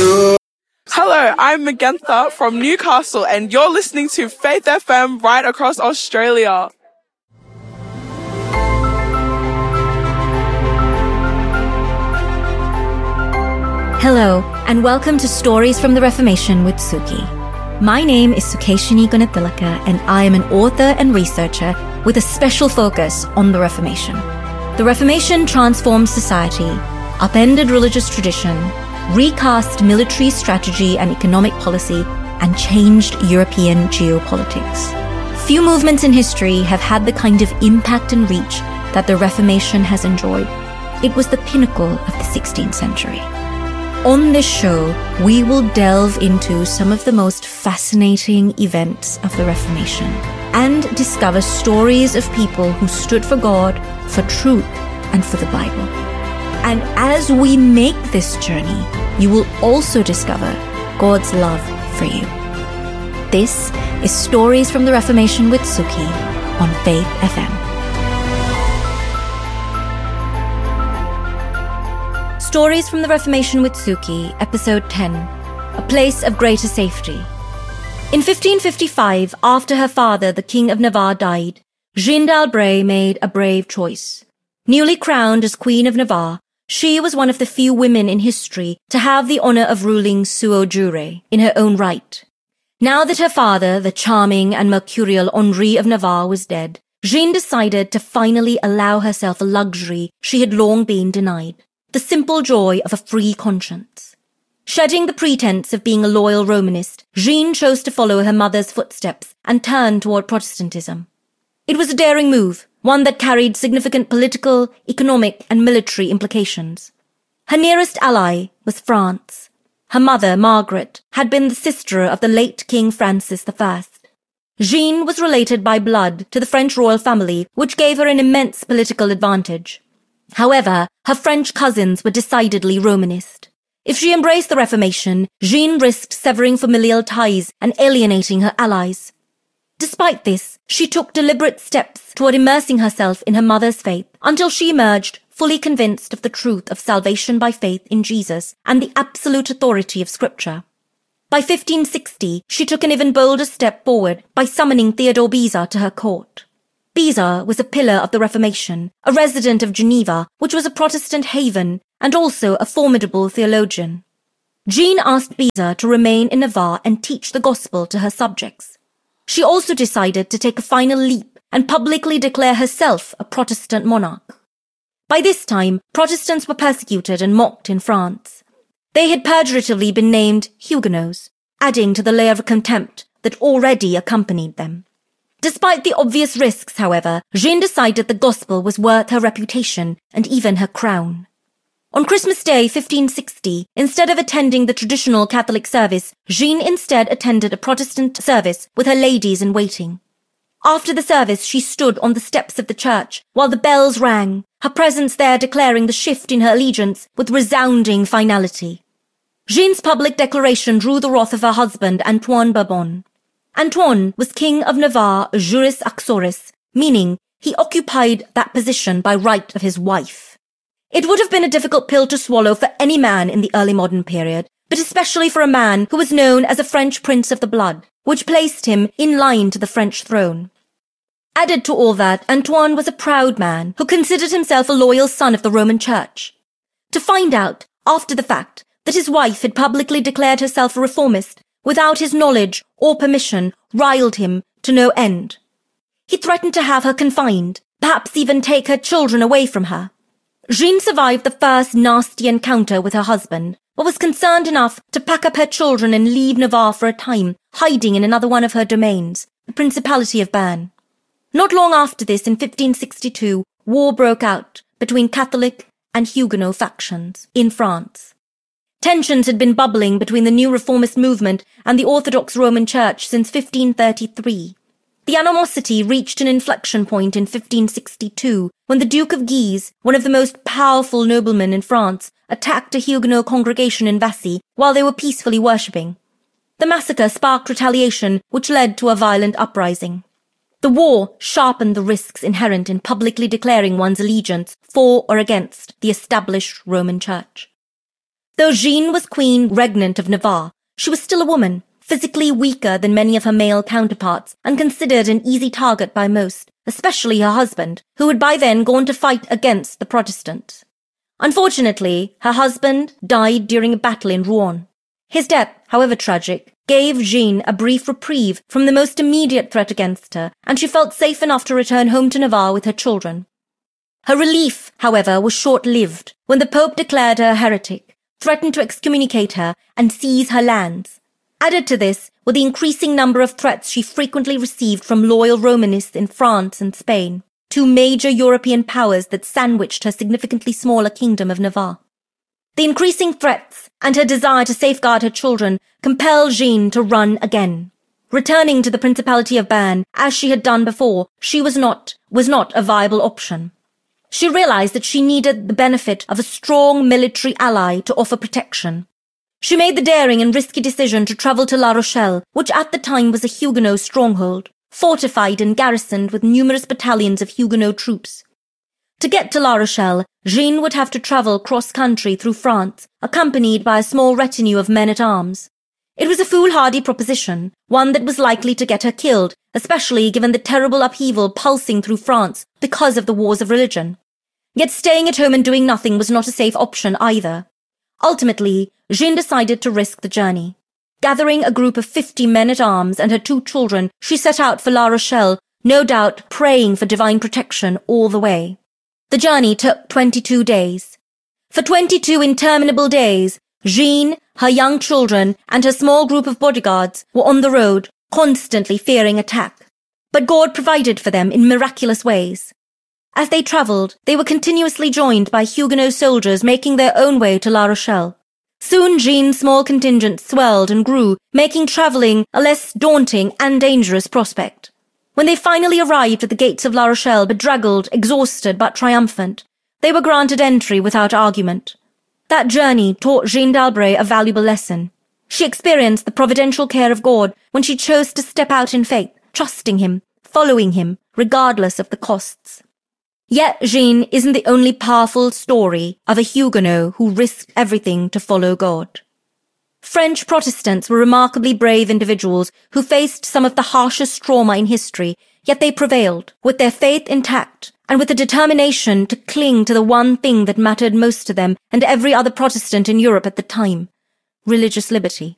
Hello, I'm Magentha from Newcastle and you're listening to Faith FM right across Australia. Hello, and welcome to Stories from the Reformation with Suki. My name is Sukeshini Gunathilaka, and I am an author and researcher with a special focus on the Reformation. The Reformation transformed society, upended religious tradition, recast military strategy and economic policy, and changed European geopolitics. Few movements in history have had the kind of impact and reach that the Reformation has enjoyed. It was the pinnacle of the 16th century. On this show, we will delve into some of the most fascinating events of the Reformation and discover stories of people who stood for God, for truth, and for the Bible. And as we make this journey, you will also discover God's love for you. This is Stories from the Reformation with Suki on Faith FM. Stories from the Reformation with Suki, Episode 10, A Place of Greater Safety. In 1555, after her father, the King of Navarre, died, Jeanne d'Albret made a brave choice. Newly crowned as Queen of Navarre, she was one of the few women in history to have the honor of ruling sua jure in her own right. Now that her father, the charming and mercurial Henri of Navarre, was dead, Jeanne decided to finally allow herself a luxury she had long been denied. The simple joy of a free conscience. Shedding the pretense of being a loyal Romanist, Jeanne chose to follow her mother's footsteps and turn toward Protestantism. It was a daring move, one that carried significant political, economic, and military implications. Her nearest ally was France. Her mother, Margaret, had been the sister of the late King Francis I. Jeanne was related by blood to the French royal family, which gave her an immense political advantage. However, her French cousins were decidedly Romanist. If she embraced the Reformation, Jeanne risked severing familial ties and alienating her allies. Despite this, she took deliberate steps toward immersing herself in her mother's faith until she emerged fully convinced of the truth of salvation by faith in Jesus and the absolute authority of Scripture. By 1560, she took an even bolder step forward by summoning Theodore Beza to her court. Beza was a pillar of the Reformation, a resident of Geneva, which was a Protestant haven, and also a formidable theologian. Jeanne asked Beza to remain in Navarre and teach the gospel to her subjects. She also decided to take a final leap and publicly declare herself a Protestant monarch. By this time, Protestants were persecuted and mocked in France. They had pejoratively been named Huguenots, adding to the layer of contempt that already accompanied them. Despite the obvious risks, however, Jeanne decided the gospel was worth her reputation and even her crown. On Christmas Day 1560, instead of attending the traditional Catholic service, Jeanne instead attended a Protestant service with her ladies-in-waiting. After the service, she stood on the steps of the church while the bells rang, her presence there declaring the shift in her allegiance with resounding finality. Jeanne's public declaration drew the wrath of her husband, Antoine Bourbon. Antoine was King of Navarre juris axoris, meaning he occupied that position by right of his wife. It would have been a difficult pill to swallow for any man in the early modern period, but especially for a man who was known as a French prince of the blood, which placed him in line to the French throne. Added to all that, Antoine was a proud man who considered himself a loyal son of the Roman Church. To find out, after the fact, that his wife had publicly declared herself a reformist, without his knowledge or permission, riled him to no end. He threatened to have her confined, perhaps even take her children away from her. Jeanne survived the first nasty encounter with her husband, but was concerned enough to pack up her children and leave Navarre for a time, hiding in another one of her domains, the Principality of Bern. Not long after this, in 1562, war broke out between Catholic and Huguenot factions in France. Tensions had been bubbling between the new reformist movement and the Orthodox Roman Church since 1533. The animosity reached an inflection point in 1562 when the Duke of Guise, one of the most powerful noblemen in France, attacked a Huguenot congregation in Vassy while they were peacefully worshipping. The massacre sparked retaliation, which led to a violent uprising. The war sharpened the risks inherent in publicly declaring one's allegiance for or against the established Roman Church. Though Jeanne was queen regnant of Navarre, she was still a woman, physically weaker than many of her male counterparts and considered an easy target by most, especially her husband, who had by then gone to fight against the Protestants. Unfortunately, her husband died during a battle in Rouen. His death, however tragic, gave Jeanne a brief reprieve from the most immediate threat against her, and she felt safe enough to return home to Navarre with her children. Her relief, however, was short-lived when the Pope declared her a heretic, threatened to excommunicate her and seize her lands. Added to this were the increasing number of threats she frequently received from loyal Romanists in France and Spain, two major European powers that sandwiched her significantly smaller kingdom of Navarre. The increasing threats and her desire to safeguard her children compelled Jeanne to run again. Returning to the Principality of Béarn, as she had done before, was not a viable option. She realized that she needed the benefit of a strong military ally to offer protection. She made the daring and risky decision to travel to La Rochelle, which at the time was a Huguenot stronghold, fortified and garrisoned with numerous battalions of Huguenot troops. To get to La Rochelle, Jeanne would have to travel cross-country through France, accompanied by a small retinue of men-at-arms. It was a foolhardy proposition, one that was likely to get her killed, especially given the terrible upheaval pulsing through France because of the wars of religion. Yet staying at home and doing nothing was not a safe option either. Ultimately, Jeanne decided to risk the journey. Gathering a group of 50 men-at-arms and her 2 children, she set out for La Rochelle, no doubt praying for divine protection all the way. The journey took 22 days. For 22 interminable days, Jeanne, her young children, and her small group of bodyguards were on the road, constantly fearing attack. But God provided for them in miraculous ways. As they travelled, they were continuously joined by Huguenot soldiers making their own way to La Rochelle. Soon Jeanne's small contingent swelled and grew, making travelling a less daunting and dangerous prospect. When they finally arrived at the gates of La Rochelle, bedraggled, exhausted but triumphant, they were granted entry without argument. That journey taught Jeanne d'Albret a valuable lesson. She experienced the providential care of God when she chose to step out in faith, trusting Him, following Him, regardless of the costs. Yet Jeanne isn't the only powerful story of a Huguenot who risked everything to follow God. French Protestants were remarkably brave individuals who faced some of the harshest trauma in history, yet they prevailed, with their faith intact, and with a determination to cling to the one thing that mattered most to them and every other Protestant in Europe at the time: religious liberty.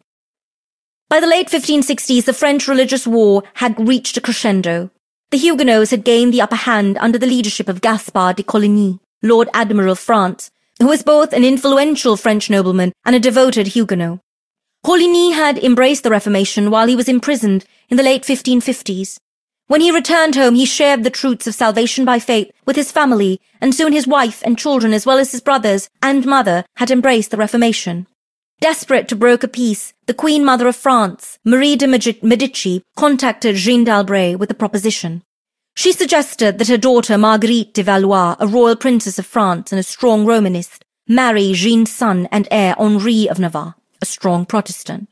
By the late 1560s, the French religious war had reached a crescendo. The Huguenots had gained the upper hand under the leadership of Gaspard de Coligny, Lord Admiral of France, who was both an influential French nobleman and a devoted Huguenot. Coligny had embraced the Reformation while he was imprisoned in the late 1550s. When he returned home, he shared the truths of salvation by faith with his family, and soon his wife and children, as well as his brothers and mother, had embraced the Reformation. Desperate to broker peace, the Queen Mother of France, Marie de Medici, contacted Jeanne d'Albret with a proposition. She suggested that her daughter Marguerite de Valois, a royal princess of France and a strong Romanist, marry Jeanne's son and heir Henri of Navarre, a strong Protestant.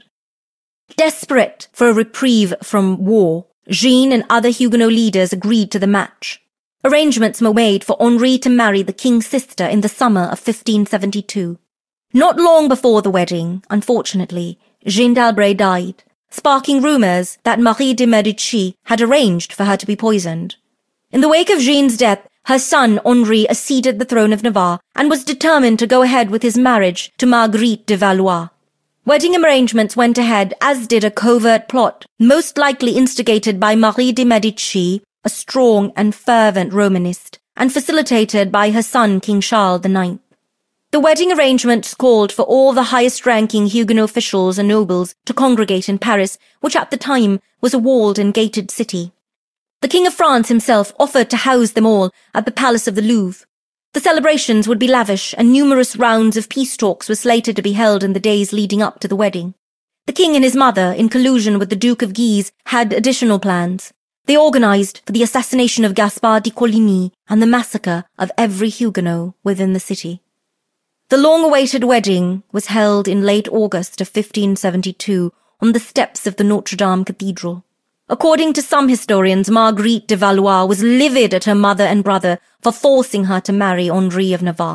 Desperate for a reprieve from war, Jeanne and other Huguenot leaders agreed to the match. Arrangements were made for Henri to marry the king's sister in the summer of 1572. Not long before the wedding, unfortunately, Jeanne d'Albret died, sparking rumours that Marie de Medici had arranged for her to be poisoned. In the wake of Jeanne's death, her son Henri acceded the throne of Navarre and was determined to go ahead with his marriage to Marguerite de Valois. Wedding arrangements went ahead, as did a covert plot, most likely instigated by Marie de Medici, a strong and fervent Romanist, and facilitated by her son King Charles IX. The wedding arrangements called for all the highest-ranking Huguenot officials and nobles to congregate in Paris, which at the time was a walled and gated city. The King of France himself offered to house them all at the Palace of the Louvre. The celebrations would be lavish, and numerous rounds of peace talks were slated to be held in the days leading up to the wedding. The king and his mother, in collusion with the Duke of Guise, had additional plans. They organized for the assassination of Gaspard de Coligny and the massacre of every Huguenot within the city. The long-awaited wedding was held in late August of 1572 on the steps of the Notre Dame Cathedral. According to some historians, Marguerite de Valois was livid at her mother and brother for forcing her to marry Henri of Navarre.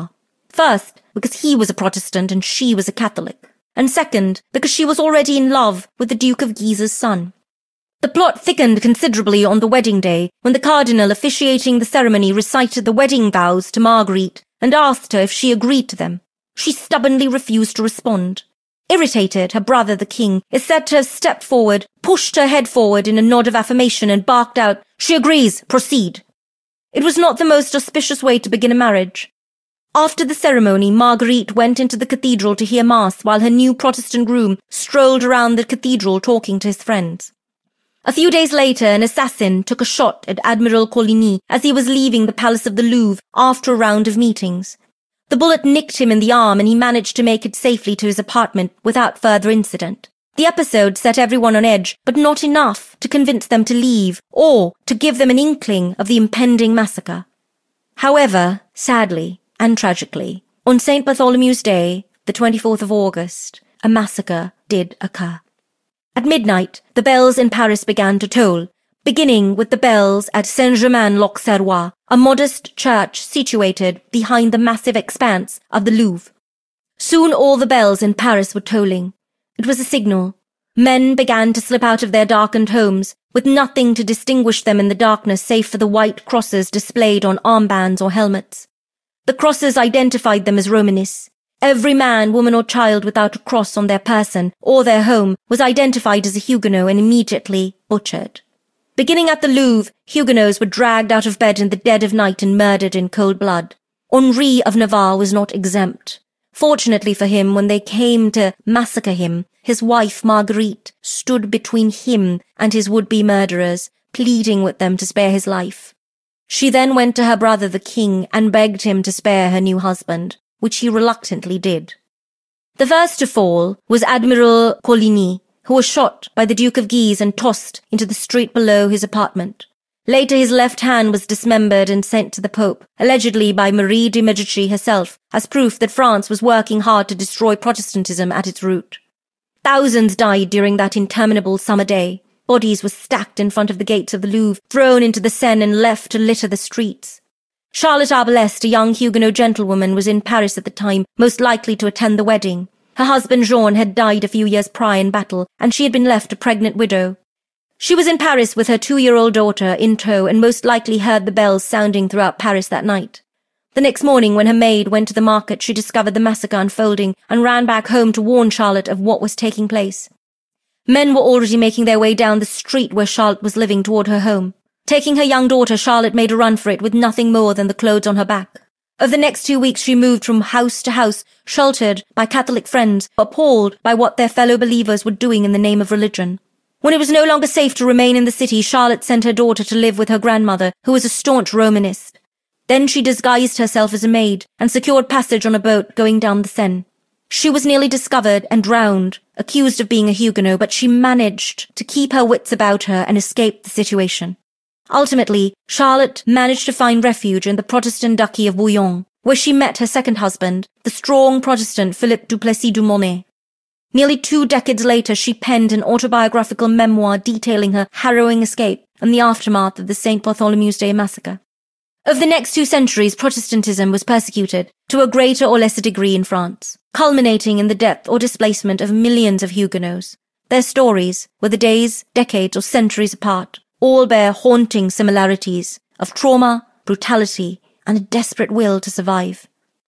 First, because he was a Protestant and she was a Catholic. And second, because she was already in love with the Duke of Guise's son. The plot thickened considerably on the wedding day when the cardinal officiating the ceremony recited the wedding vows to Marguerite and asked her if she agreed to them. She stubbornly refused to respond. Irritated, her brother, the king, is said to have stepped forward, pushed her head forward in a nod of affirmation and barked out, "She agrees, proceed." It was not the most auspicious way to begin a marriage. After the ceremony, Marguerite went into the cathedral to hear mass while her new Protestant groom strolled around the cathedral talking to his friends. A few days later, an assassin took a shot at Admiral Coligny as he was leaving the Palace of the Louvre after a round of meetings. The bullet nicked him in the arm and he managed to make it safely to his apartment without further incident. The episode set everyone on edge, but not enough to convince them to leave or to give them an inkling of the impending massacre. However, sadly and tragically, on St. Bartholomew's Day, the 24th of August, a massacre did occur. At midnight, the bells in Paris began to toll, beginning with the bells at Saint-Germain-l'Auxerrois, a modest church situated behind the massive expanse of the Louvre. Soon all the bells in Paris were tolling. It was a signal. Men began to slip out of their darkened homes, with nothing to distinguish them in the darkness save for the white crosses displayed on armbands or helmets. The crosses identified them as Romanists. Every man, woman or child without a cross on their person or their home was identified as a Huguenot and immediately butchered. Beginning at the Louvre, Huguenots were dragged out of bed in the dead of night and murdered in cold blood. Henri of Navarre was not exempt. Fortunately for him, when they came to massacre him, his wife Marguerite stood between him and his would-be murderers, pleading with them to spare his life. She then went to her brother the king and begged him to spare her new husband, which he reluctantly did. The first to fall was Admiral Coligny, who was shot by the Duke of Guise and tossed into the street below his apartment. Later his left hand was dismembered and sent to the Pope, allegedly by Marie de Medici herself, as proof that France was working hard to destroy Protestantism at its root. Thousands died during that interminable summer day. Bodies were stacked in front of the gates of the Louvre, thrown into the Seine and left to litter the streets. Charlotte Arbalest, a young Huguenot gentlewoman, was in Paris at the time, most likely to attend the wedding. Her husband Jean had died a few years prior in battle, and she had been left a pregnant widow. She was in Paris with her 2-year-old daughter in tow and most likely heard the bells sounding throughout Paris that night. The next morning, when her maid went to the market, she discovered the massacre unfolding and ran back home to warn Charlotte of what was taking place. Men were already making their way down the street where Charlotte was living toward her home. Taking her young daughter, Charlotte made a run for it with nothing more than the clothes on her back. Over the next 2 weeks, she moved from house to house, sheltered by Catholic friends, appalled by what their fellow believers were doing in the name of religion. When it was no longer safe to remain in the city, Charlotte sent her daughter to live with her grandmother, who was a staunch Romanist. Then she disguised herself as a maid and secured passage on a boat going down the Seine. She was nearly discovered and drowned, accused of being a Huguenot, but she managed to keep her wits about her and escape the situation. Ultimately, Charlotte managed to find refuge in the Protestant Duchy of Bouillon, where she met her second husband, the strong Protestant Philip Duplessis du Monet. Nearly 2 decades later, she penned an autobiographical memoir detailing her harrowing escape and the aftermath of the St. Bartholomew's Day massacre. Over the next 2 centuries, Protestantism was persecuted to a greater or lesser degree in France, culminating in the death or displacement of millions of Huguenots. Their stories, whether days, decades, or centuries apart, all bear haunting similarities of trauma, brutality, and a desperate will to survive.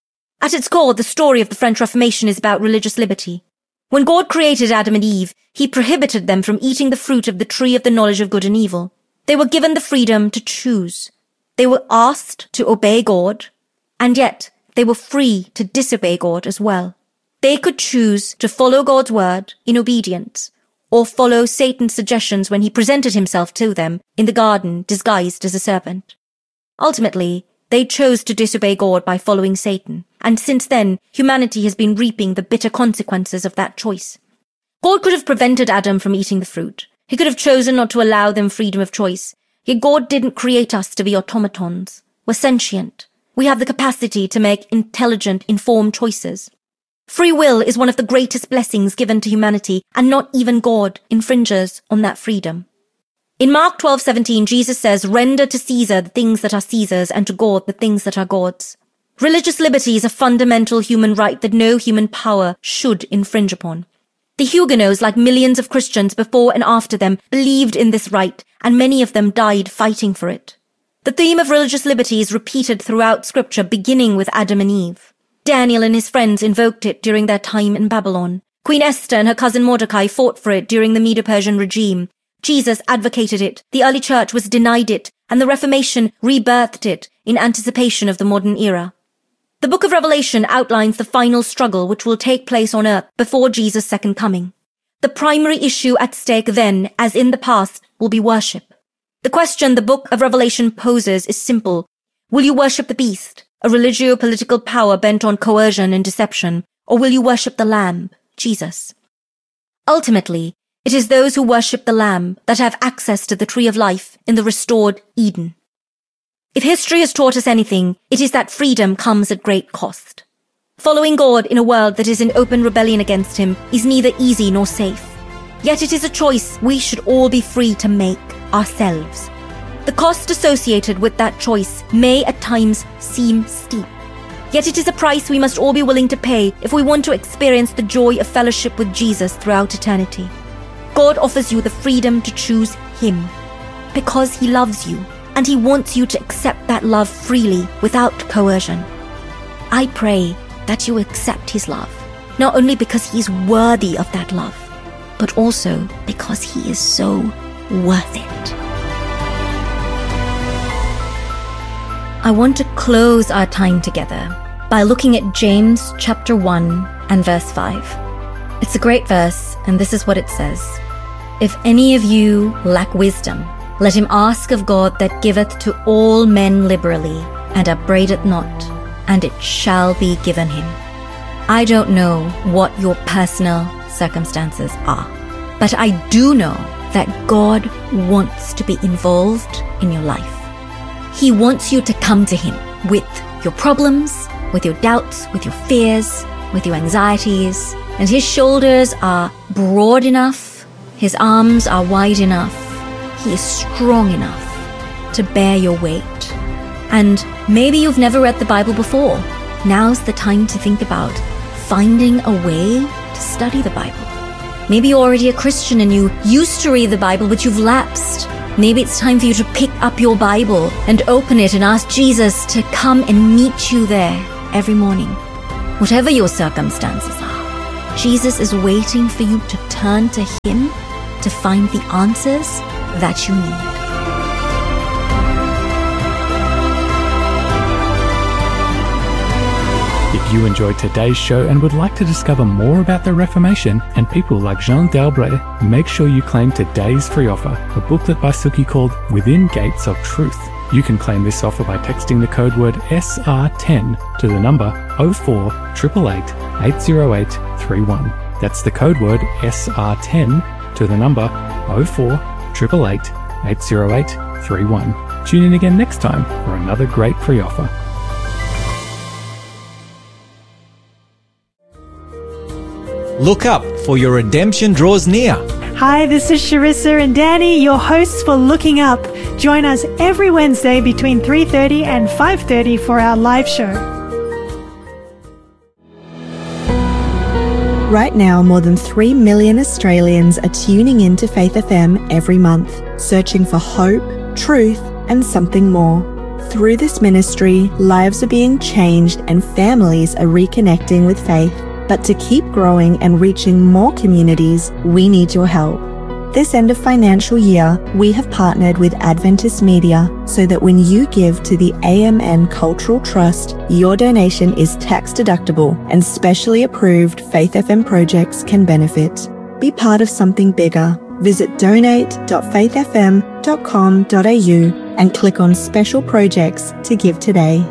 At its core, the story of the French Reformation is about religious liberty. When God created Adam and Eve, he prohibited them from eating the fruit of the tree of the knowledge of good and evil. They were given the freedom to choose. They were asked to obey God, and yet they were free to disobey God as well. They could choose to follow God's word in obedience, or follow Satan's suggestions when he presented himself to them in the garden disguised as a serpent. Ultimately, they chose to disobey God by following Satan, and since then, humanity has been reaping the bitter consequences of that choice. God could have prevented Adam from eating the fruit. He could have chosen not to allow them freedom of choice. Yet God didn't create us to be automatons. We're sentient. We have the capacity to make intelligent, informed choices. Free will is one of the greatest blessings given to humanity, and not even God infringes on that freedom. In Mark 12:17, Jesus says, "Render to Caesar the things that are Caesar's, and to God the things that are God's." Religious liberty is a fundamental human right that no human power should infringe upon. The Huguenots, like millions of Christians before and after them, believed in this right, and many of them died fighting for it. The theme of religious liberty is repeated throughout Scripture, beginning with Adam and Eve. Daniel and his friends invoked it during their time in Babylon. Queen Esther and her cousin Mordecai fought for it during the Medo-Persian regime. Jesus advocated it, the early church was denied it, and the Reformation rebirthed it in anticipation of the modern era. The book of Revelation outlines the final struggle which will take place on earth before Jesus' second coming. The primary issue at stake then, as in the past, will be worship. The question the book of Revelation poses is simple. Will you worship the beast, a religio-political power bent on coercion and deception, or will you worship the Lamb, Jesus? Ultimately, it is those who worship the Lamb that have access to the tree of life in the restored Eden. If history has taught us anything, it is that freedom comes at great cost. Following God in a world that is in open rebellion against him is neither easy nor safe. Yet it is a choice we should all be free to make ourselves. The cost associated with that choice may at times seem steep. Yet it is a price we must all be willing to pay if we want to experience the joy of fellowship with Jesus throughout eternity. God offers you the freedom to choose him because he loves you, and he wants you to accept that love freely without coercion. I pray that you accept his love, not only because he is worthy of that love, but also because he is so worth it. I want to close our time together by looking at James chapter 1 and verse 5. It's a great verse, and this is what it says. If any of you lack wisdom, let him ask of God that giveth to all men liberally, and upbraideth not, and it shall be given him. I don't know what your personal circumstances are, but I do know that God wants to be involved in your life. He wants you to come to him with your problems, with your doubts, with your fears, with your anxieties, and his shoulders are broad enough, his arms are wide enough, he is strong enough to bear your weight. And maybe you've never read the Bible before. Now's the time to think about finding a way to study the Bible. Maybe you're already a Christian and you used to read the Bible, but you've lapsed. Maybe it's time for you to pick up your Bible and open it and ask Jesus to come and meet you there every morning. Whatever your circumstances are, Jesus is waiting for you to turn to him to find the answers that you need. If you enjoyed today's show and would like to discover more about the Reformation and people like Jean d'Albret, make sure you claim today's free offer, a booklet by Suki called Within Gates of Truth. You can claim this offer by texting the code word SR10 to the number 048888 80831. That's the code word SR10 to the number 048888 80831. Tune in again next time for another great free offer. Look up, for your redemption draws near. Hi, this is Sharissa and Danny, your hosts for Looking Up. Join us every Wednesday between 3:30 and 5:30 for our live show. Right now, more than 3 million Australians are tuning in to Faith FM every month, searching for hope, truth, and something more. Through this ministry, lives are being changed and families are reconnecting with faith. But to keep growing and reaching more communities, we need your help. This end of financial year, we have partnered with Adventist Media so that when you give to the AMN Cultural Trust, your donation is tax deductible and specially approved Faith FM projects can benefit. Be part of something bigger. Visit donate.faithfm.com.au and click on Special Projects to give today.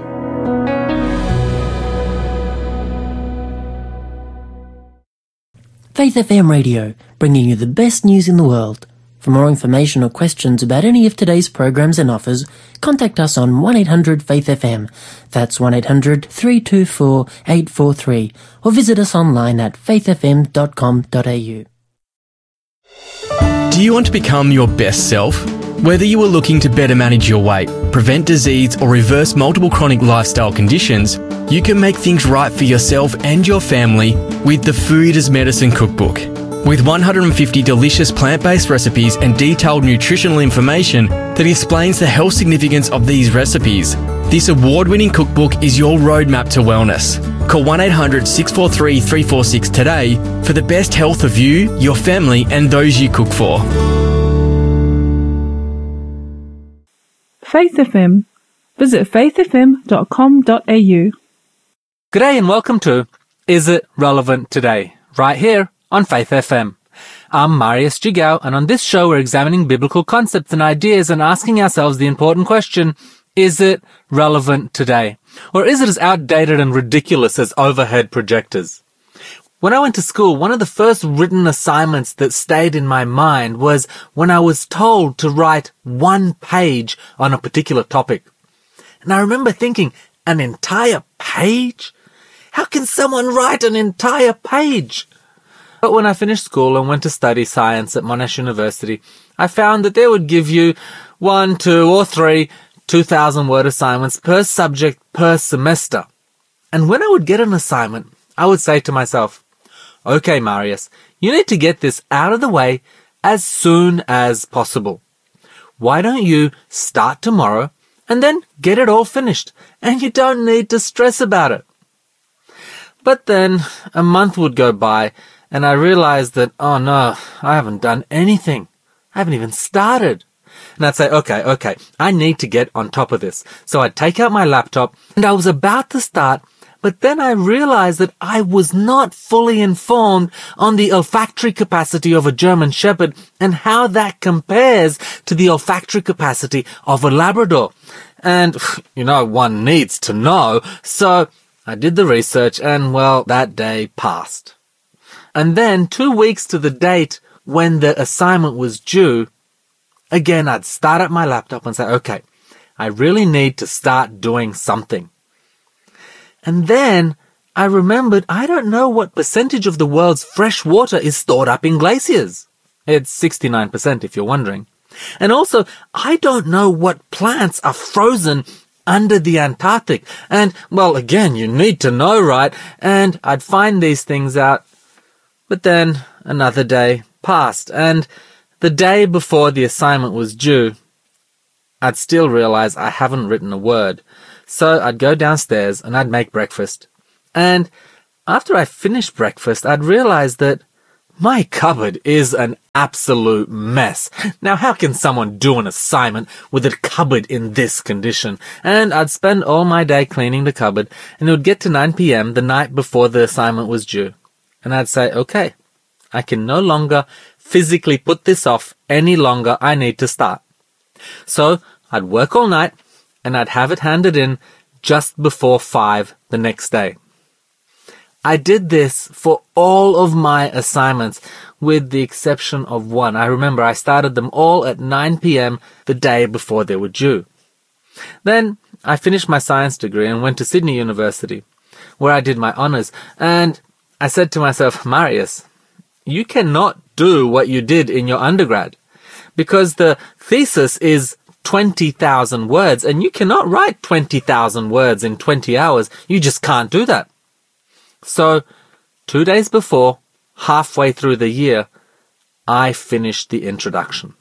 Faith FM Radio, bringing you the best news in the world. For more information or questions about any of today's programs and offers, contact us on 1-800-FAITH-FM. That's 1-800-324-843. Or visit us online at faithfm.com.au. Do you want to become your best self? Whether you are looking to better manage your weight, prevent disease, or reverse multiple chronic lifestyle conditions, you can make things right for yourself and your family with the Food as Medicine Cookbook. With 150 delicious plant-based recipes and detailed nutritional information that explains the health significance of these recipes, this award-winning cookbook is your roadmap to wellness. Call 1-800-643-346 today for the best health of you, your family, and those you cook for. Faith FM. Visit faithfm.com.au. G'day and welcome to Is It Relevant Today? Right here on Faith FM. I'm Marius Gigao, and on this show we're examining biblical concepts and ideas and asking ourselves the important question, is it relevant today? Or is it as outdated and ridiculous as overhead projectors? When I went to school, one of the first written assignments that stayed in my mind was when I was told to write 1 page on a particular topic. And I remember thinking, an entire page? How can someone write an entire page? But when I finished school and went to study science at Monash University, I found that they would give you 1, 2, or 3 2,000-word assignments per subject per semester. And when I would get an assignment, I would say to myself, okay, Marius, you need to get this out of the way as soon as possible. Why don't you start tomorrow and then get it all finished, and you don't need to stress about it? But then a month would go by, and I realized that, oh no, I haven't done anything. I haven't even started. And I'd say, okay, I need to get on top of this. So I'd take out my laptop, and I was about to start, but then I realized that I was not fully informed on the olfactory capacity of a German Shepherd and how that compares to the olfactory capacity of a Labrador. And, one needs to know. So I did the research, and well, that day passed. And then 2 weeks to the date when the assignment was due, again, I'd start up my laptop and say, okay, I really need to start doing something. And then I remembered I don't know what percentage of the world's fresh water is stored up in glaciers. It's 69% if you're wondering. And also, I don't know what plants are frozen under the Antarctic. And, well, again, you need to know, right? And I'd find these things out. But then another day passed, and the day before the assignment was due, I'd still realize I haven't written a word. So I'd go downstairs and I'd make breakfast. And after I finished breakfast, I'd realize that my cupboard is an absolute mess. Now, how can someone do an assignment with a cupboard in this condition? And I'd spend all my day cleaning the cupboard, and it would get to 9 p.m. the night before the assignment was due. And I'd say, okay, I can no longer physically put this off any longer. I need to start. So I'd work all night, and I'd have it handed in just before 5 the next day. I did this for all of my assignments, with the exception of one. I remember I started them all at 9 p.m. the day before they were due. Then I finished my science degree and went to Sydney University, where I did my honours, and I said to myself, Marius, you cannot do what you did in your undergrad, because the thesis is 20,000 words, and you cannot write 20,000 words in 20 hours. You just can't do that. So, 2 days before, halfway through the year, I finished the introduction.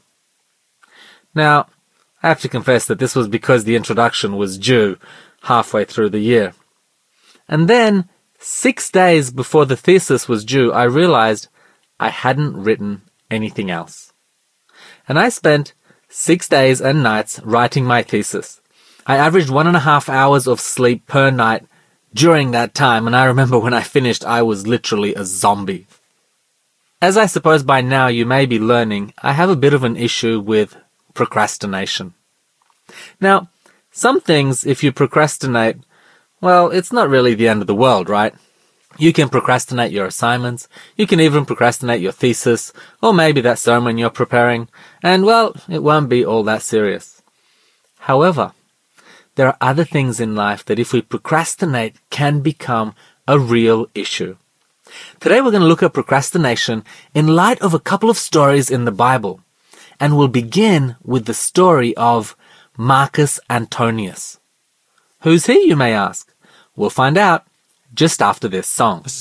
Now, I have to confess that this was because the introduction was due halfway through the year. And then, 6 days before the thesis was due, I realized I hadn't written anything else. And I spent 6 days and nights writing my thesis. I averaged 1.5 hours of sleep per night during that time, and I remember when I finished, I was literally a zombie. As I suppose by now you may be learning, I have a bit of an issue with procrastination. Now, some things, if you procrastinate, well, it's not really the end of the world, right? You can procrastinate your assignments, you can even procrastinate your thesis, or maybe that sermon you're preparing, and well, it won't be all that serious. However, there are other things in life that if we procrastinate can become a real issue. Today we're going to look at procrastination in light of a couple of stories in the Bible, and we'll begin with the story of Marcus Antonius. Who's he, you may ask? We'll find out just after this song.